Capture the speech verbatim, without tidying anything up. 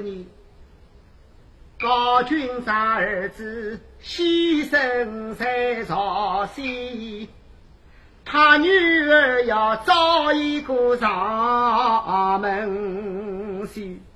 年，高君长儿子牺牲在朝鲜，他女儿要找一个上门去。